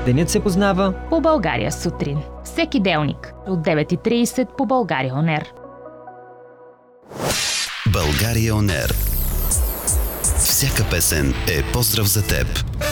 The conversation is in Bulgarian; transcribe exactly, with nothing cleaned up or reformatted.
Денят се познава по България сутрин. Всеки делник от девет и трийсет по България Он Ер. България Он Ер. Всяка песен е поздрав за теб.